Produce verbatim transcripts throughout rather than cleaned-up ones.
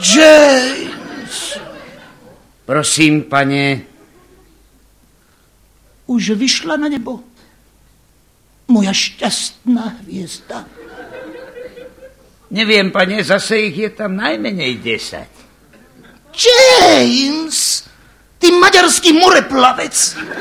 James! Prosím, pane. Už vyšla na nebo moja šťastná hviezda. Neviem, pane, zase ich je tam najmenej desať. James! Ty maďarský moreplavec!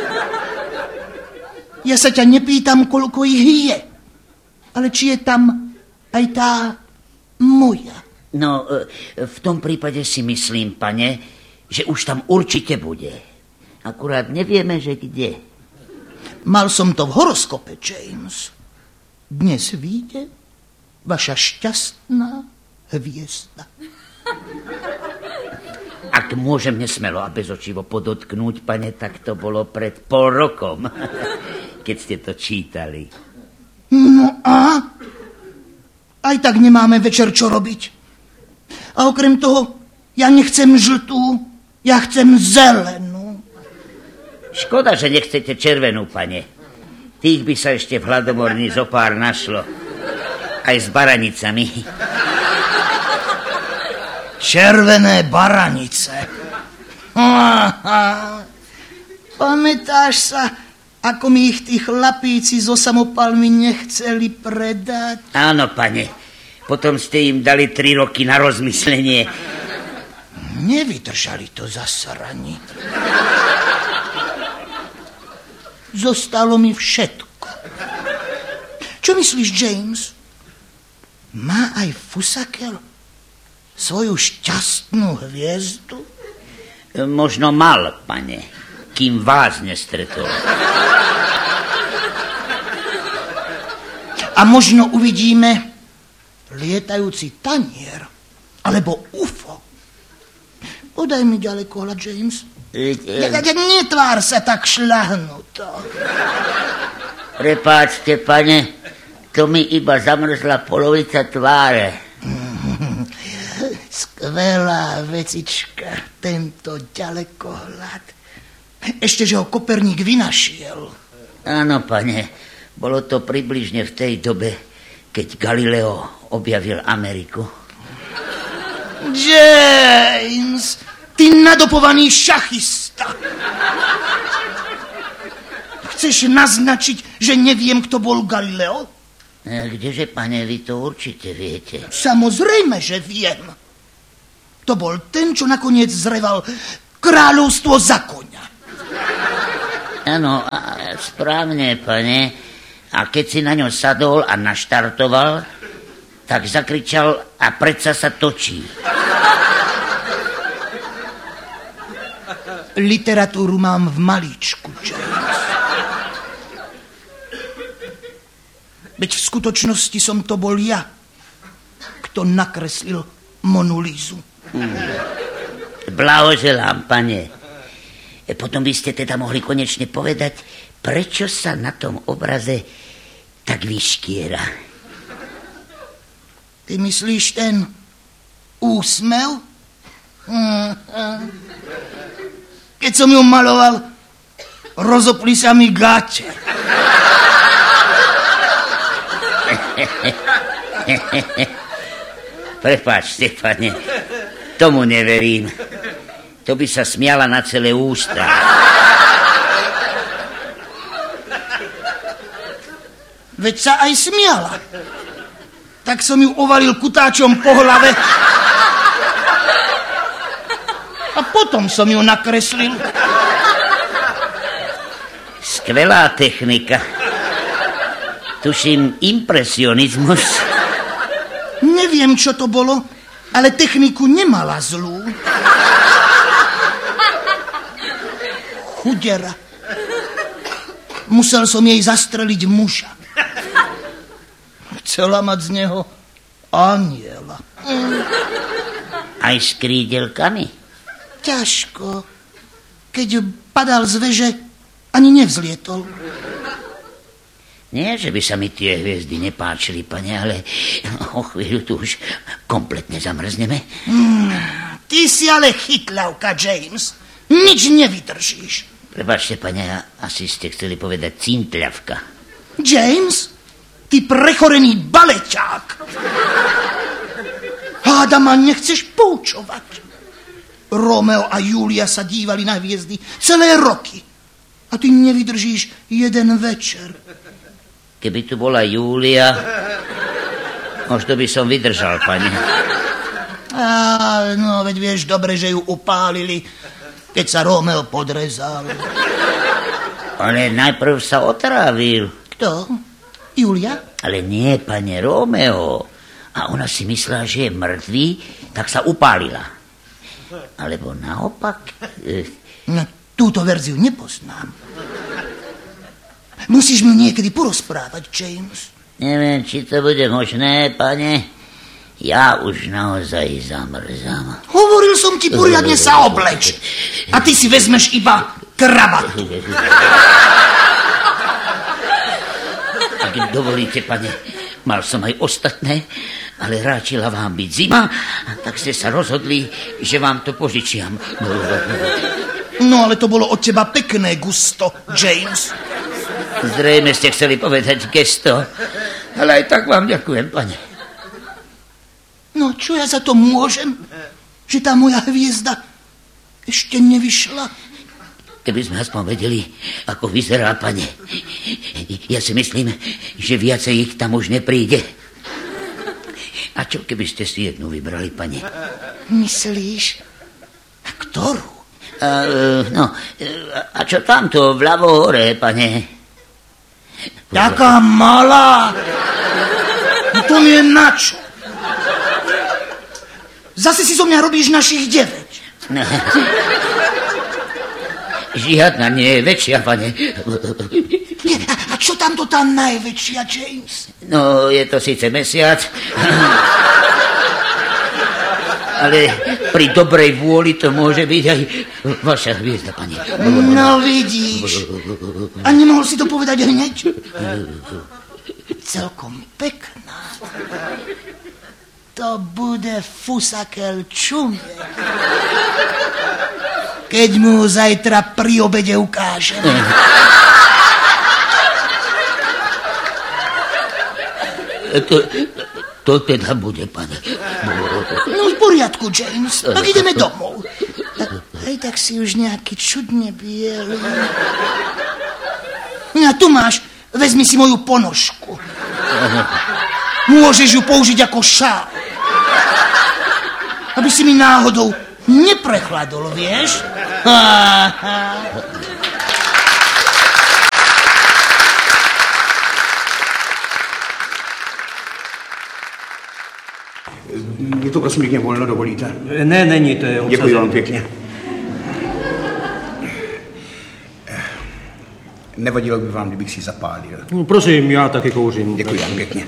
Ja sa ťa nepýtam, koľko ich je, ale či je tam aj tá moja. No, v tom prípade si myslím, pane, že už tam určite bude. Akurát nevieme, že kde. Mal som to v horoskope, James. Dnes vyjde vaša šťastná hviezda. Ak môžem nesmelo a bezočivo podotknúť, pane, tak to bolo pred pol rokom, keď ste to čítali. No a? Aj tak nemáme večer čo robiť. A okrem toho, ja nechcem žltú, ja chcem zelenú. Škoda, že nechcete červenú, pane. Tých by sa ešte v hladomorni zo pár našlo. Aj s baranicami. Červené baranice. Pamätáš sa, ako mi ich tí chlapíci zo samopalmi nechceli predať? Áno, pane. Potom ste im dali tri roky na rozmyslenie. Nevydržali to zasrani. Zostalo mi všetko. Čo myslíš, James? Má aj Fusakel svoju šťastnú hviezdu? Možno mal, pane, kým vás nestretol. A možno uvidíme lietajúci tanier alebo ú ef ó. Podaj mi ďalekohľad, James. Ja, ja, netvár sa tak šľahnuto. Prepáčte, pane, to mi iba zamrzla polovica tváre. Skvelá vecička, tento ďalekohľad. Ešte, že ho Koperník vynašiel. Áno, pane, bolo to približne v tej dobe, keď Galileo objavil Ameriku. James, ty nadopovaný šachista. Chceš naznačiť, že neviem, kto bol Galileo? Kdeže, pane, vy to určite viete. Samozrejme, že viem. To bol ten, čo nakoniec zreval kráľovstvo za koňa. Áno, správne, pane. A keď si na ňo sadol a naštartoval, tak zakričal a predsa sa točí. Literatúru mám v malíčku, James. Veď v skutočnosti som to bol ja, kto nakreslil Monu Lízu. Hmm. Blahoželám, pane. Potom by ste teda mohli konečne povedať, prečo sa na tom obraze tak vyškiera. Ty myslíš ten úsmev? Keď som ju maloval, rozopli sa mi gáče. Prepáčte, pane, tomu neverím. To by sa smiala na celé ústa. Veď sa aj smiala. Tak som ju ovalil kutáčom po hlave a potom som ju nakreslil. Skvelá technika. Tuším, impresionizmus. Neviem, čo to bolo, ale techniku nemala zlú. Chudera. Musel som jej zastreliť muža. Chcela mať z neho aniela. Aj s krídelkami? Ťažko. Keď padal z veže, ani nevzlietol. Nie, že by sa mi tie hviezdy nepáčili, pane, ale o chvíľu tu už kompletne zamrzneme. Mm, ty si ale chytľavka, James. Nič nevydržíš. Prepáčte, pane, asi ste chceli povedať cintľavka. James, ty prechorený baleťák. A Hádama nechceš poučovať. Romeo a Julia sa dívali na hviezdy celé roky. A ty nevydržíš jeden večer. Keby tu bola Júlia, možno by som vydržal, pane. Á, no, veď vieš dobre, že ju upálili, keď sa Romeo podrezal. Ale najprv sa otrávil. Kto? Julia? Ale nie, pane, Romeo. A ona si myslela, že je mŕtvý, tak sa upálila. Alebo naopak. No, túto verziu nepoznám. Musíš mi niekedy porozprávať, James. Neviem, či to bude možné, pane. Ja už naozaj zamrzám. Hovoril som ti poriadne sa obleč. A ty si vezmeš iba krabatu. Ak dovolíte, pane, mal som aj ostatné, ale ráčila vám byť zima, tak ste sa rozhodli, že vám to požičiam. No, ale to bolo od teba pekné gusto, James. Zrejme ste chceli povedať gesto, ale aj tak vám ďakujem, pane. No, čo ja za to môžem? Že tá moja hviezda ešte nevyšla? Keby sme aspoň vedeli, ako vyzerá, pane. Ja si myslím, že viacej ich tam už nepríde. A čo keby ste si jednu vybrali, pane? Myslíš? A ktorú? A, no, a čo tamto, vľavo hore, pane? Taká malá. No to mi je načo. Zase si zo mňa robíš našich deväť. Žiadna nie je väčšia, pane. A čo tamto tá najväčšia, James? No, je to síce mesiac, ale pri dobrej vôli to môže byť aj vaša hviezda, pani. No vidíš. A nemohol si to povedať hneď? Celkom pekná. To bude fusakel čumiek. Keď mu zajtra pri obede ukážem. To, to teda bude, pane. No v poriadku, James. Tak ideme domov. Hej, tak si už nejaký čudne bielý. A tu máš, vezmi si moju ponožku. Môžeš ju použiť ako šál. Aby si mi náhodou neprechladol, vieš? Je to prosím pěkně volno, dovolíte? Ne, není, to je obsazené. Děkuji vám pěkně. Nevadilo by vám, kdybych si zapálil. No, prosím, já taky kouřím. Děkuji vám pěkně.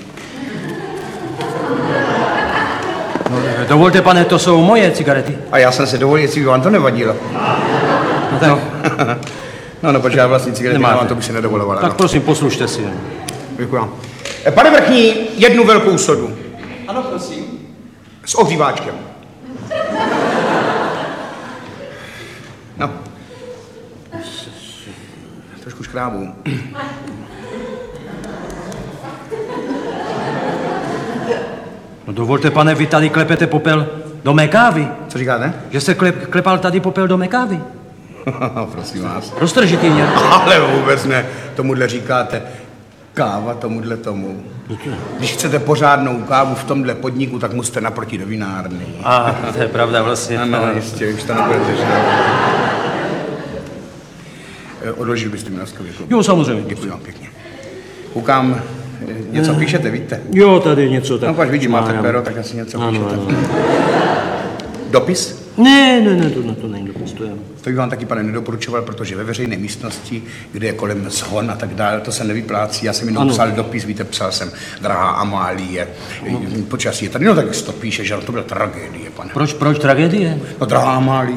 No, dovolte, pane, to jsou moje cigarety. A já jsem se dovolil, jestli by vám to nevadilo. No, tak. No, no, no protože já vlastní cigarety Nemáte. nemám, to by se nedovolovala. Tak No. prosím, poslušte si. Děkuji vám. Pane vrchní, jednu velkou sodu. Ano, prosím. S ohříváčkem. No. Trošku škrábu. No dovolte, pane, vy tady klepete popel do mé kávy. Co říkáte? Že jste klep, klepal tady popel do mé kávy. Prosím vás. Roztržitý mě. Ale vůbec ne. Tomuhle říkáte káva tomuhle tomu. Když chcete pořádnou kávu v tomhle podniku, tak musíte naproti do vinárny. A to je pravda vlastně. Ano, jistě, už to nebudete, že? Odložil byste mi laskavě. Jo, samozřejmě. Děkuji vám pěkně. Koukám, něco píšete, víte? Jo, tady něco tak. No, pač vidím, máte Mám. pero, tak asi něco Ano, píšete. ano. Dopis? Ne, ne, ne, to, ne, to není dopis, to je. To bych vám taky, pane, nedoporučoval, protože ve veřejné místnosti, kde je kolem zhon a tak dále, to se nevyplácí. Já jsem jenom Ano. psal dopis, víte, psal jsem, drahá Amálie, počasí je tady, no tak to píše, že to byla tragédie, pane. Proč, proč tragédie? No, drahá Amálie,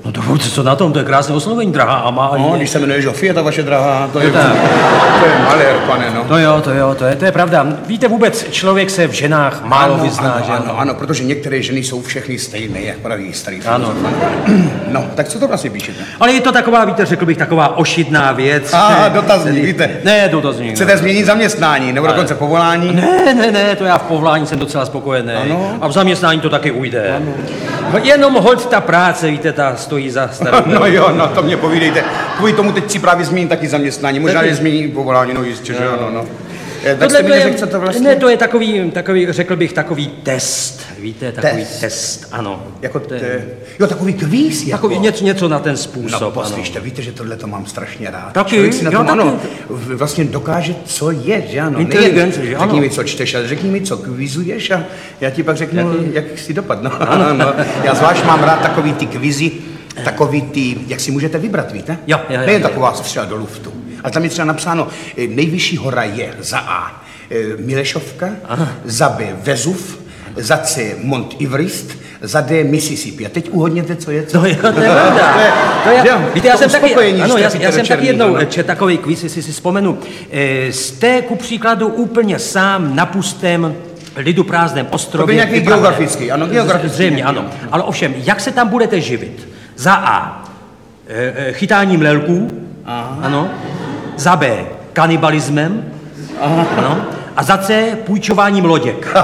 No dovolte, co na tom, to je krásné oslovení, drahá Amálie. No, když se jmenuje Žofie, ta vaše drahá, to je, to je malér, pane, no. To jo, to jo, to je, to je pravda. Víte, vůbec člověk se v ženách málo ano, vyzná, ano, že? Ano, ano, protože některé ženy jsou všechny stejné, jak praví starý Ano. No, tak co to vlastně píšete? Ale je to taková, víte, řekl bych, taková ošidná věc. A dotazník, víte. Ne, dotazník. Chcete změnit zaměstnání, nebo dokonce povolání? Ne, ne, ne, to já v povolání jsem docela spokojený. Ano. A v zaměstnání to taky ujde. Ano. Jenom hoď ta práce, víte, ta stojí za starou. No jo, no to mě povídejte. Kvůli tomu teď si právě změním taky zaměstnání, možná je změní povolání, no jistě, že ano, no. Tak Tohle jste mi neřekl, co to vlastně? Ne, to je takový, takový, řekl bych, takový test. Víte, takový Test. test, ano. Jako To je- te, jo, takový kvíz, jako. Takový něco, něco na ten způsob, No, ano. poslyšte, víte, že tohle to mám strašně rád. Taky? Člověk si na Jo, tom, taky. ano, v- vlastně dokáže, co je, že ano. Inteligence, Nejen že ano. Řekni mi, co čteš, ale řekni mi, co kvizuješ a já ti pak řeknu, jak si dopadne. No, no. Já zvlášť mám rád takový ty kvizy, takový ty, jak si můžete vybrat, víte? Jo, jo, jo, Nejen jo. taková střela do luftu. Ale tam je třeba napsáno, eh, nejvyšší hora je za A eh, Milešovka, za B Vezuv, za C Mont Everest, za D Mississippi. A teď uhodněte, co je co. To je, to je pravda. To je- To je, jo, víte, já to jsem taky, uspokojení, ano, že já, jste já jsem Peter taky Černý, jednou ano. četl takový quiz, jestli si vzpomenu. E, jste ku příkladu úplně sám na pustém lidu prázdném ostrově. To by nějaký vypravené. geografický, ano, geografický Zřejmě, nějaký, ano. ano. Ale ovšem, jak se tam budete živit? Za A. E, e, chytáním lelků. Ano. Za B. Kanibalismem. Ano. A za C. Půjčováním loděk.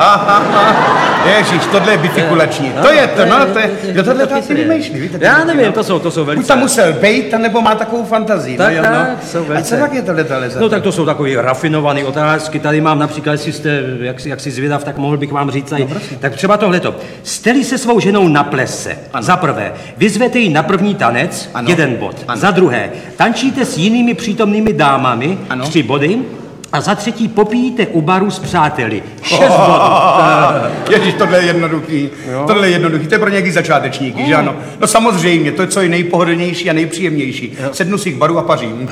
Ježíš, tohle je bifikulační. To je to, no, to je, kdo tohle to asi vymýšlí, víte? Já nevím, to jsou, to jsou velice... Buď tam musel bejt, nebo má takovou fantazii. Tak, no, jo, tak, no. jsou A velice- co tak je tohle tohle za No tak to jsou takové rafinované otázky. Tady mám například, jestli jste jak, jak si zvědav, tak mohl bych vám říct. Tady, tak třeba tohleto. Jste-li se svou ženou na plese, Ano. za prvé, vyzvete ji na první tanec, Ano. jeden bod. Ano. Za druhé, tančíte s jinými přítomnými dámami, Ano. tři body. A za třetí, popíjíte u baru s přáteli, šest bodů. Ježíš, tohle je jednoduchý. Tohle je jednoduchý. To je pro nějaký začátečníky, že ano? No samozřejmě, to je co je nejpohodlnější a nejpříjemnější. Sednu si k baru a pařím.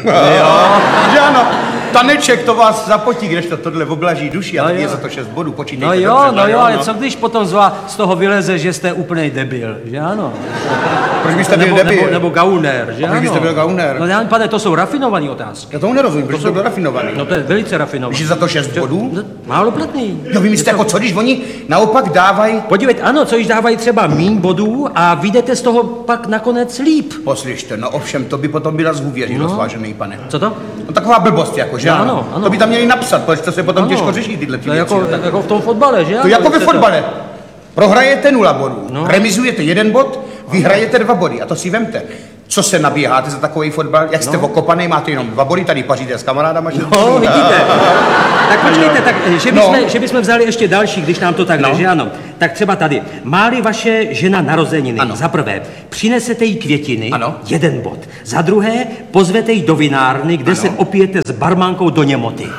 Že ano? Taneček to vás zapotí, kdežto tohle oblaží duši a No teď je jo. za to šest bodů, počítejte No jo, dobře, no jo, ale co když potom z vás- z toho vyleze, že jste úplný debil, že ano? Proč byste byl Nebo, debil? nebo, nebo gauner, že A proč ano? byste byl gauner? No já, pane, to jsou rafinované otázky. Já tomu nerozumím, protože to byl rafinovaný. No to je velice rafinované. Že za to šest bodů? No, málo platný. Jo, vy myslíte, jako co, když oni naopak dávají. Podívejte, ano, co když dávají třeba míň bodů a vyjdete z toho pak nakonec líp. Poslyšte, no ovšem, to by potom byla zhůvěřilost, No. vážený pane. Co to? No taková blbost, jako, že No, ano? ano, ano. To by tam měli napsat, protože to se potom Ano. těžko řeší tyhle ty To je věci. jako, no, tak- jako v tom fotbale, že? To ano, jako ve víte fotbale. Prohrajete nula bodů, No. remizujete jeden bod, vyhrajete dva body. A to si vemte. Co se nabíháte za takový fotbal? Jak jste okopaný, máte jenom dva body, tady paříte s kamarádama. že- No, vidíte. Tak počkejte, tak, že bychom, No. že bychom vzali ještě další, když nám to tak jde, No. že ano. Tak třeba tady. Má-li vaše žena narozeniny, Ano. za prvé, přinesete jí květiny, Ano. jeden bod. Za druhé, pozvete jí do vinárny, kde Ano. se opijete s barmankou do němoty.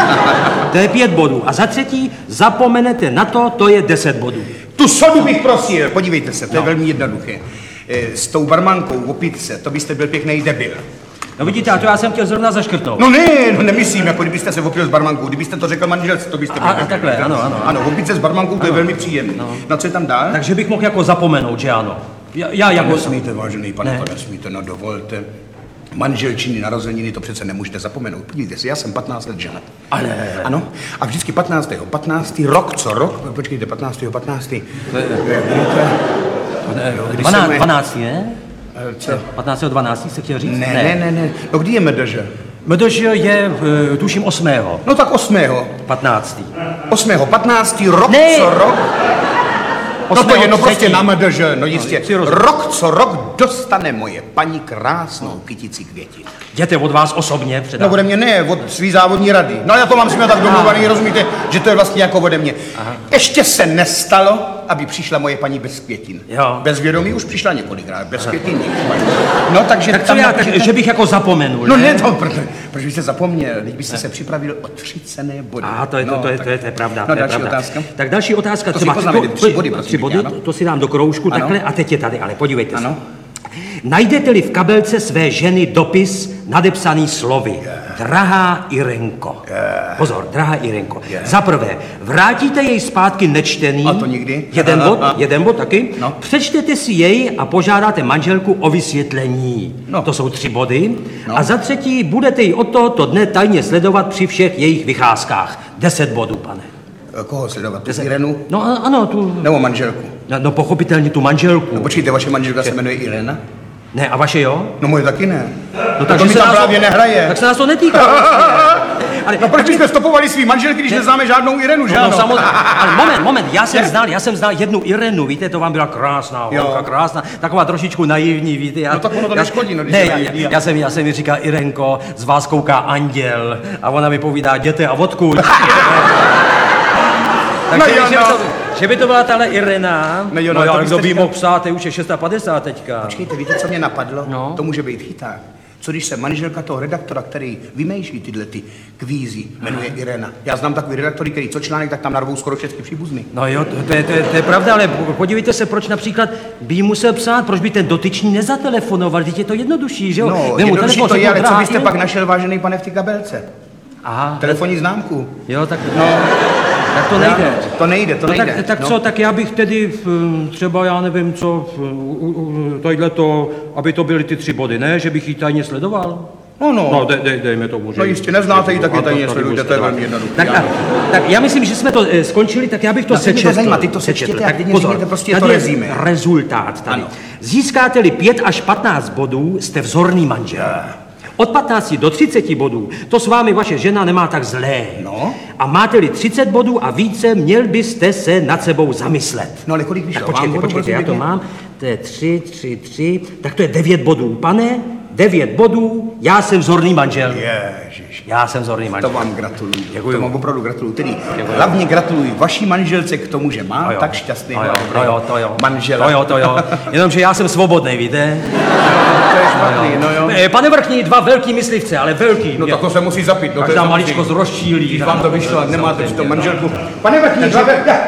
To je pět bodů. A za třetí, zapomenete na to, to je deset bodů. Tu sodu bych prosil. Podívejte se, to je velmi jednoduché. Eh, S tou barmankou opít se, to byste byl pěkný debil. No vidíte, a to já jsem chtěl zrovna zaškrtnout. No ne, no nemyslím, jako kdybyste se opil s barmankou, kdybyste to řekl manželce, to byste byl A- a debil. takhle, ano, ano. Ano, opít se s barmankou, to je velmi příjemné. No co je tam dál? Takže bych mohl jako zapomenout, že ano. Já, já To jako... nesmíte, vážený pane, Ne. to nesmíte, no dovolte. Manželčiny, narozeniny, to přece nemůžete zapomenout. Podívejte si, já jsem patnáct let ženat. Ale... Ano, a vždycky patnáctého patnáctého rok co rok, počkejte, patnáctého patnáctého Když dvanáct, jsme- dvanáctý, ne? Eh, Co? patnáctého dvanáctého se chtěl říct? Ne, ne, ne, ne. No kdy je medeže? Mdož je, eh, tuším, osmého. No tak osmého. patnáctý. Osmého patnáctého rok Ne. co rok. No to Osmého je no prostě třetí. na medeže, no jistě. si rozumím. Rok co rok dostane moje paní krásnou kytici květin. Jděte od vás osobně No předám. ode mě ne, od svý závodní rady. No já to mám s nimi tak domluvaný, rozumíte, že to je vlastně jako ode mě. Ještě se nestalo, aby přišla moje paní bez květin. Jo. Bez vědomí už přišla několikrát, bez květin nikdy. No takže Tak co tam já, napíšete- tak, že bych jako zapomenul, No ne, to, proč, proč byste zapomněl, teď byste se připravil o tři cenné body. Aha, to je, to, No, to, je, tak- to, je, to je pravda. No to je další pravda. otázka. Tak další otázka. To si třeba poznamenejte, tři body, prosím tři body, pěkně, ano. to si dám do kroužku Ano. takhle a teď je tady, ale podívejte se. Ano. Najdete-li v kabelce své ženy dopis nadepsaný slovy. Drahá Irenko. Pozor, drahá Irenko. Za prvé, vrátíte jej zpátky nečtený. A to nikdy. Jeden bod, jeden bod taky. No. Přečtete si jej a požádáte manželku o vysvětlení. No. To jsou tři body. No. A za třetí, budete ji od tohoto dne tajně sledovat při všech jejich vycházkách. Deset bodů, pane. Koho sledovat? Tu Deset. Irenu? No ano, tu... Nebo manželku? No, no pochopitelně tu manželku. No počkejte, vaše manželka se jmenuje Irena? Ne, a vaše jo? No moje taky ne. No, to mi se tam nás právě to, nehraje. Tak se nás to netýká. Ale, No proč jsme stopovali svý manželky, když Ne. neznáme žádnou Irenu, že no, ano? no, samozřejmě. Ale moment, moment, já jsem Ne. znal, já jsem znal jednu Irenu, víte, to vám byla krásná Jo. holka, krásná, taková trošičku naivní, víte. Já, No tak ono to já, neškodí, no, když ne, je já, naivní. já, já, jsem, já jsem mi říkal, Irenko, z vás kouká anděl a ona mi povídá, jděte a odkud. Takže, No jo, že, by no. to, že by to byla tahle Irena, No jo, no, no, to ale byste kdo by říkal- mohl psát, je už je padesát šest teďka. Počkejte, víte, co mě napadlo? No. To může být chyták. Co když se manželka toho redaktora, který vymýšlí tyhle ty kvízy, jmenuje Irena. Já znám takový redaktory, který co článek, tak tam narvou skoro všechny příbuzny. No jo, to, to, je, to, je, to je pravda, ale podívejte se, proč například by jí musel psát, proč by ten dotyčný nezatelefonoval, teď je to jednodušší, že jo? No, Vemu jednodušší telefon, to je, řeknu, ale co drahá byste Irenko. pak našel, vážený pane, v té kabelce? Aha, Telefonní známku. jo, tak, No, tak to nejde. ano, to nejde, to No nejde. tak, tak no. co, tak já bych tedy v, třeba, já nevím co, v, u- u- tadyhle to, aby to byly ty tři body, ne? Že bych ji tajně sledoval? No, no. No, dej, dej, dejme tomu, že... No jistě, neznáte ji, tak ji A to tajně tady sledujte, budu to je sledovat. velmi jednoduché, Tak, ano. a, tak já myslím, že jsme to eh, skončili, tak já bych to No, teď mě to sečetl. zajímá, teď to Sečetl. sečtěte a Tak klidně pozor, řekněte prostě tady to je rezime. rezultát tady. Ano. Získáte-li pět až patnáct bodů, jste vzorný manžel. Od patnácti do třiceti bodů, to s vámi vaše žena nemá tak zlé. No. A máte-li třicet bodů a více, měl byste se nad sebou zamyslet. No ale kolik Tak vyšlo? počkejte, Vám počkejte, budu, já to prosím, mám. To je tři, tři, tři, tak to je devět bodů. Pane, devět bodů, já jsem vzorný manžel. Ježiš, Já jsem vzorný manžel. to vám gratuluju. Děkuju. To vám opravdu gratuluju. Tedy hlavně gratuluji vaší manželce k tomu, že má No jo. tak šťastný No jo, no jo, to jo. manžela. To jo, to jo. Jenomže já jsem svobodný, víte? To je špatný, no jo. Eh, Pane vrchní, dva velký myslivce, ale velký. No tak to se musí zapít. No, to je Každá samozřejmě. maličkost rozčílí. Když vám to vyšlo a nemáte Samozřejmě, přitom no. manželku. Pane vrchní, dva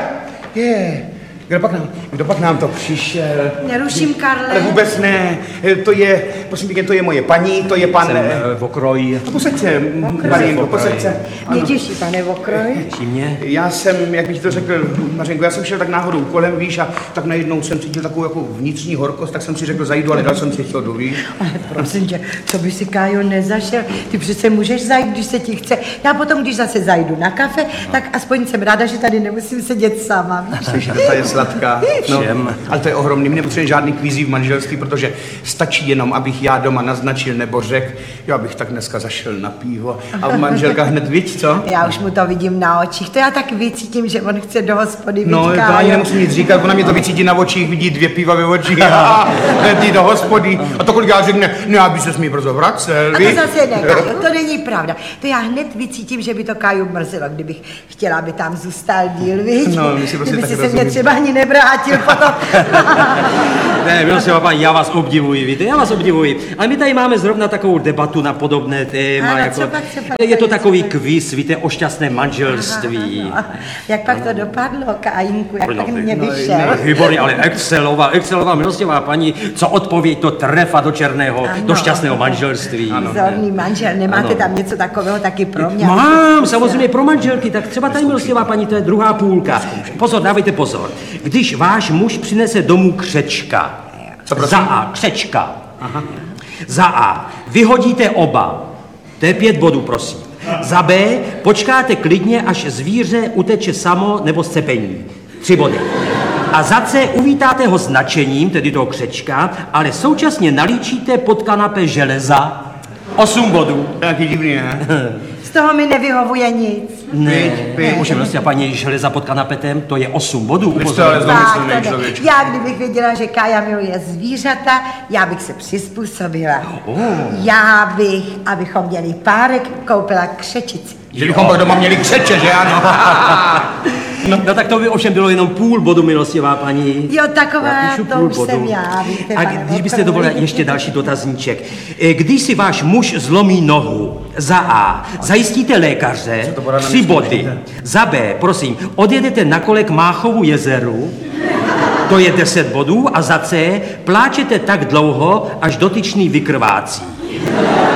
Je, kdo pak nám, kdo pak nám to přišel? Neruším, Karle. Ale vůbec ne. To je, prosím pěkně, to je moje paní, to je pan... Jsem eh, v okroji. No posaď se, Marienko, posaď se. Mě těší, pane Vokroj. Těší mě. Já jsem, jak bych to řekl, Mařenko, já jsem šel tak náhodou kolem, víš, a tak najednou jsem cítil takovou jako vnitřní horkost, tak jsem si řekl, zajdu, ale dal jsem si sodu, víš. Ale prosím tě, co by si, Kájo, nezašel? Ty přece můžeš zajít, když se ti chce. Já potom, když zase zajdu na kafe, tak aspoň jsem ráda, že tady nemusím sedět sama, víš? Slyšíte, ta je sladká. No, Všem. ale to je ohromný, my nepotřebujeme žádný kvízí v manželství, protože stačí jenom, abych já doma naznačil nebo řekl, já bych tak dneska zašel na pivo a manželka hned víc, co? Já už mu to vidím na očích, to já tak vycítím, že on chce do hospody, No, víš, to Kájo. ani nemusím nic říkat, ona mě to vycítí na očích, vidí dvě piva ve očích a hned jít do hospody. A to kolikrát řekne, no já bych se smí brzo vracel, A víš? to zase ne, Kájo, to není pravda. To já hned vycítím, že by to Káju mrzelo, kdybych chtěla, aby tam zůstal díl, víš? No, my si prostě Kdyby tak si se mě rozumíme. třeba ani nevrátil potom. Ne, prosím paní, já vás obdivuji, víte, já vás obdivuji. Ale my tady máme zrovna takovou debatu na podobné téma. Ano, jako, co pak se pak je to tady takový děje? kvíz, víte, o šťastném manželství. Jak pak to dopadlo, Kájinku, jak pak mě vyšel? Výborně, ale Excelová, Excelová milostivá paní, co odpověď to trefa do černého, Ano. do šťastného manželství. Vzorný manžel, nemáte Ano. tam něco takového taky pro mě? Mám, samozřejmě pro manželky, tak třeba tady milostivá paní, to je druhá půlka. Pozor, dávejte pozor. Když váš muž přinese domů křečka, Co prosím? za A, křečka, Aha. Za A, vyhodíte oba, to je pět bodů, prosím. Za B, počkáte klidně, až zvíře uteče samo nebo z cepení, tři body. A za C, uvítáte ho značením, tedy toho křečka, ale současně nalíčíte pod kanapé železa, osm bodů. Nějaký divný, ne? Z toho mi nevyhovuje nic. Ne, Pět, pět. můžeme prostě paní železa pod kanapetem, to je osm bodů. Vy jste ale Tak, zlomyslný to ne. člověk. Já kdybych věděla, že Kája miluje zvířata, já bych se přizpůsobila. Oh. Já bych, abychom měli párek, koupila křečici. Že bychom pak doma měli křeče, že ano? No, no tak to by ovšem bylo jenom půl bodu, milostivá paní. Jo, taková, Já píšu to půl už bodu. jsem já, víte, A pane když byste Vokroj. dovolila ještě další dotazníček. Eh, Když si váš muž zlomí nohu, za A, zajistíte lékaře, to bude na tři mě body. zkoušíte? Za B, prosím, odjedete na kole k Máchovu jezeru, to je deset bodů. A za C, pláčete tak dlouho, až dotyčný vykrvácí.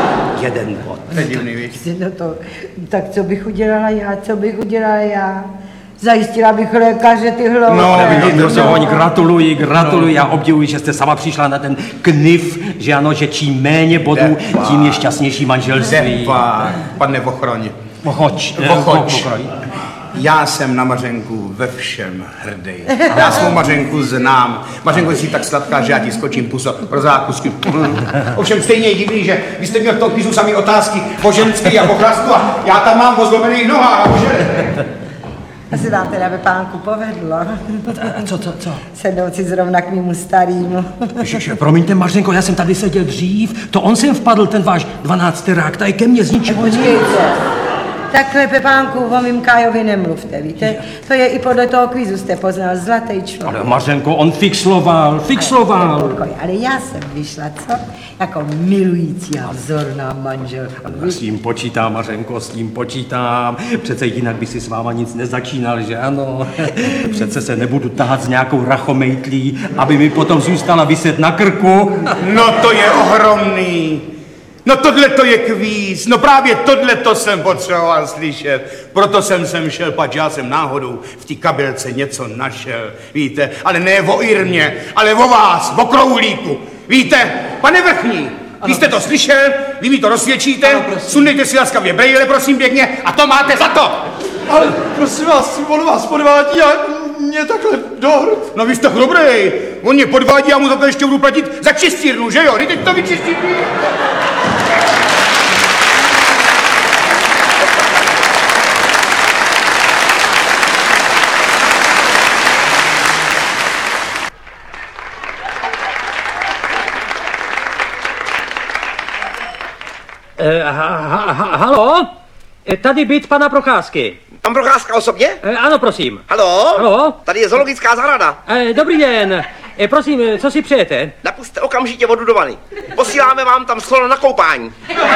jeden bod. To je divný, víš? No to, tak co bych udělala já, co bych udělala já? Zajistila bych lékaře ty hlouby. No, Ale vidíte, no. Gratuluji, gratuluji, no. Já obdivuji, že jste sama přišla na ten knif, že ano, že čím méně bodů, Depa. tím je šťastnější manželství. Depa, pane Vochroň. Vochoč. Vochoč. Já jsem na Mařenku ve všem hrdý. Já svou Mařenku znám. Mařenko je si tak sladká, že já ti skočím puso pro zákusky. Ovšem stejně je divný, že vy jste měl v tom kvízu samý otázky po ženský a po chlastu a já tam mám po zlomených nohách. Asi vám teda ve pánku povedlo. Co, co, co? Sednout si zrovna k mému starýmu. Ježiše, promiňte, Mařenko, já jsem tady seděl dřív, to on sem vpadl, ten váš dvanácterák, tady ke mně z ničeho nic. Takhle, Pepánku, o mým Kájovi nemluvte, víte? To je i podle toho kvízu, jste poznal, zlatý člověk. Ale Mařenko, on fixloval, fixloval. Ale, ale já jsem vyšla, co? Jako milující a vzorná manželka. S tím počítám, Mařenko, s tím počítám. Přece jinak by si s váma nic nezačínal, že ano? Přece se nebudu tahat s nějakou rachomejtlí, aby mi potom zůstala viset na krku. No to je ohromný. No tohle to je kvíz, no právě tohle to jsem potřeboval slyšet. Proto jsem sem šel, pač já jsem náhodou v té kabelce něco našel, víte, ale ne o Irmě, ale o vás, o Kroulíku. Víte, pane Vrchní, vy jste to slyšel, vy mi to rozsvědčíte, sundejte si laskavě brejle, prosím pěkně, a to máte za to. Ale prosím vás, on vás podvádí a mě takhle dohrt. No vy jste dobrý, on mě podvádí a mu za to ještě budu platit za čistírnu, že jo? Teď to vyčistit. Eh, ha, ha, ha, halo? Eh, tady byt pana Procházky. Pan Procházka osobně? Eh, ano, prosím. Halo? Halo? Tady je zoologická zahrada. Eh, dobrý den. Eh, prosím, eh, co si přejete? Napusťte okamžitě vodu do vany. Posíláme vám tam slona na koupání.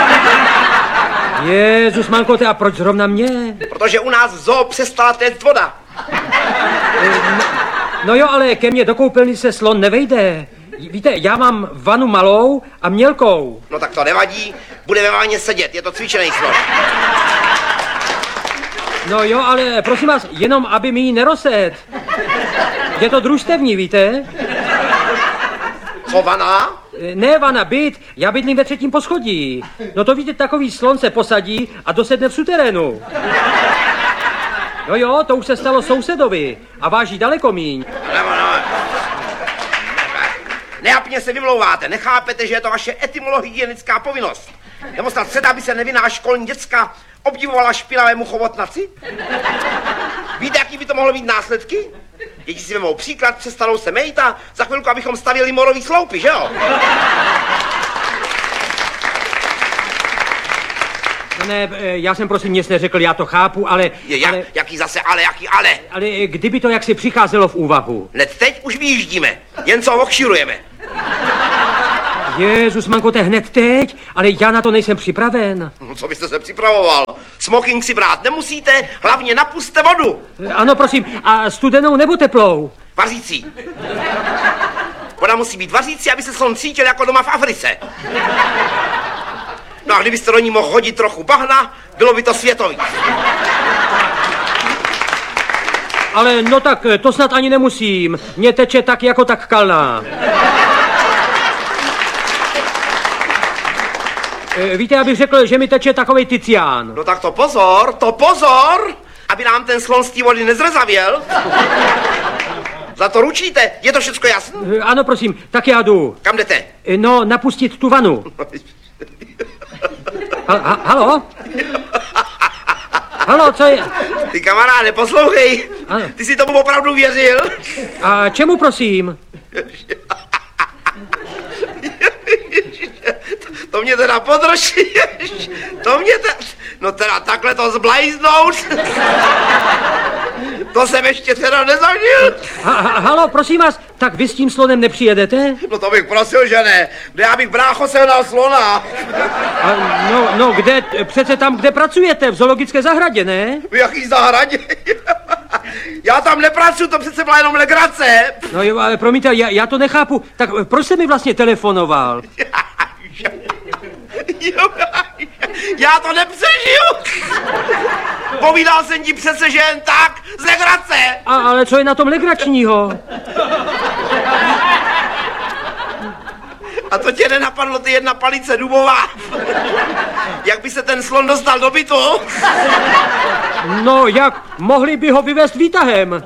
Jezus, mankote, a proč zrovna mě? Protože u nás v zoo přestala téct voda. No jo, ale ke mně do koupelny se slon nevejde. Víte, já mám vanu malou a mělkou. No tak to nevadí, bude ve vaně sedět, je to cvičený slon. No jo, ale prosím vás, jenom aby mi ji nerozset. Je to družstevní, víte? Co vana? Ne, vana, byt, já bydlím ve třetím poschodí. No to víte, takový slon se posadí a dosedne v suterénu. Jo, jo, to už se stalo sousedovi a váží daleko míň. Nebo no. Nejapně se vymlouváte, nechápete, že je to vaše etymologická povinnost. Nebo snad se dá, aby se nevinná školní děcka obdivovala špinavému chobotnaci? Víte, jaký by to mohlo mít následky? Děti si vemou příklad, přestanou se mejt a za chvilku, abychom stavěli morový sloupy, že jo? Ne, já jsem prosím nic neřekl, já to chápu, ale... Je, jak, ale, jaký zase ale, jaký ale? ale kdyby to jaksi přicházelo v úvahu. Hned teď už vyjíždíme, jen co okširujeme. Jezus, mankote, hned teď, ale já na to nejsem připraven. No, co byste se připravoval? Smoking si brát nemusíte, hlavně napuste vodu. Ano, prosím, a studenou nebo teplou? Vařící. Voda musí být vařící, aby se slon cítil jako doma v Africe. No a kdybyste do ní mohl hodit trochu bahna, bylo by to světový. Ale no tak, to snad ani nemusím. Mně teče tak jako tak kalná. Víte, já bych řekl, že mi teče takovej Ticián. No tak to pozor, to pozor, aby nám ten slon z té vody nezrezavěl. Za to ručíte, je to všecko jasné? Ano, prosím, tak já jdu. Kam jdete? No, napustit tu vanu. Ha, ha, halo? Halo, co je? Ty kamaráde, poslouchej, Ano. ty si tomu opravdu věřil? A čemu, prosím? To mě teda podrží, to mě teda, no teda takhle to zblajznout, to jsem ještě teda nezažil. Ha, ha, halo, prosím vás, tak vy s tím slonem nepřijedete? No to bych prosil, že ne, kde já bych brácho sehnal slona. A, no, no, kde, přece tam, kde pracujete, v zoologické zahradě, ne? V jaký zahradě? Já tam nepracuji, to přece byla jenom legrace. No jo, ale promiňte, já, já to nechápu, tak proč jste mi vlastně telefonoval? Jo, Já to nepřežiju. Povídal jsem ti přece, že jen tak, z legrace. A, ale co je na tom legračního? A to tě nenapadlo, ty jedna palice dubová. Jak by se ten slon dostal do bytu? No, jak? Mohli by ho vyvést výtahem.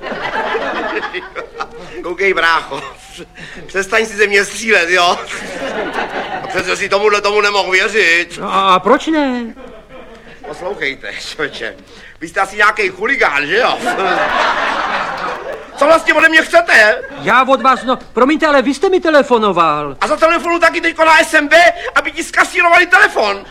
Koukej, brácho, přestaň si ze mě střílet, jo? A přece si tomuhle tomu nemohl věřit. A proč ne? Poslouchejte, člověče, vy jste asi nějaký chuligán, že jo? Co vlastně ode mě chcete? Já od vás, no, promiňte, ale vy jste mi telefonoval. A za telefonu taky teďko na S M B, aby ti zkasírovali telefon.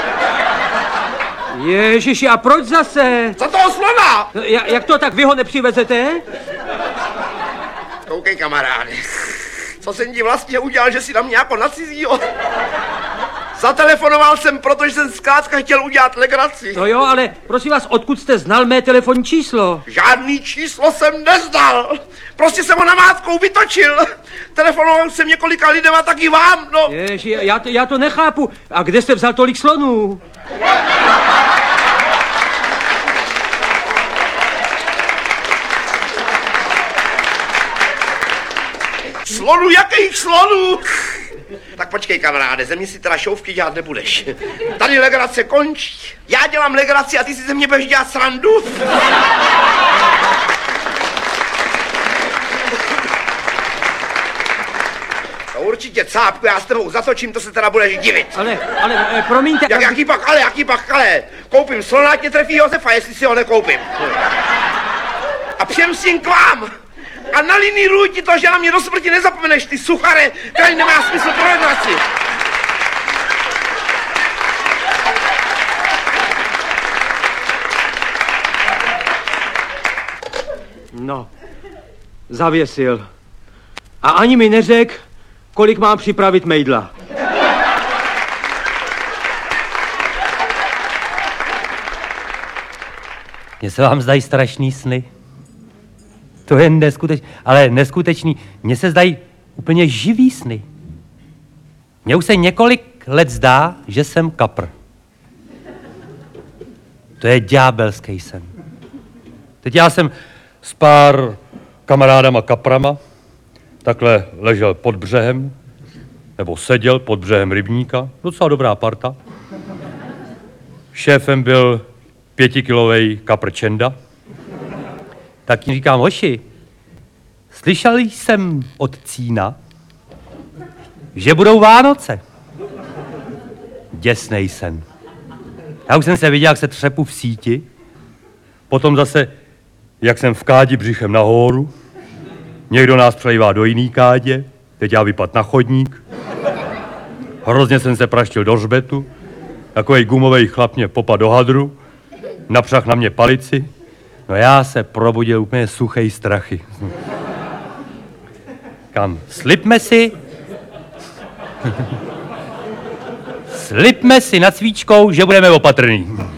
Ježiši, a proč zase? Za toho slona! Ja, jak to, tak vy ho nepřivezete? Koukej, kamaráde, co jsem ti vlastně udělal, že si na mě jako na cizího? Zatelefonoval jsem, protože jsem zkrátka chtěl udělat legraci. No jo, ale prosím vás, odkud jste znal mé telefonní číslo? Žádný číslo jsem neznal. Prostě jsem ho namátkou vytočil. Telefonoval jsem několika lidem a taky vám, no. Ježi, já to, já to nechápu. A kde jste vzal tolik slonů? Slonů? Jakých slonů? Tak počkej, kamaráde, ze mě si teda šouvky dělat nebudeš. Tady legrace končí. Já dělám legraci a ty si ze mě budeš dělat srandu. No určitě, cápku, já s tebou zatočím, to se teda budeš divit. Ale, ale, eh, promiňte... Jak, jaký pak, ale, jaký pak, ale. Koupím slona, ať mě trefí Josefa, jestli si ho nekoupím. A přijem s tím k vám. A naliníruj ti to, že na mě do smrti nezapomeneš, ty suchare, který nemá smysl pro legraci. No, zavěsil. A ani mi neřekl, kolik mám připravit mejdla. Mně se vám zdají strašný sny. To je neskutečný, ale neskutečný. Mně se zdají úplně živý sny. Mně už se několik let zdá, že jsem kapr. To je ďábelský sen. Teď já jsem s pár kamarádama kaprama takhle ležel pod břehem, nebo seděl pod břehem rybníka. Docela dobrá parta. Šéfem byl pětikilovej kapr Čenda. Tak jim říkám, hoši, slyšel jsem od Cína, že budou Vánoce. Děsnej sen. Já už jsem se viděl, jak se třepu v síti, potom zase, jak jsem v kádi břichem nahoru, někdo nás přelejvá do jiný kádě, teď já vypad na chodník, hrozně jsem se praštil do hřbetu, takovej gumovej chlap mě popad do hadru, napřah na mě palici, no já se probudil úplně suchej strachy. Kam? Slipme si... Slipme si nad svíčkou, že budeme opatrní.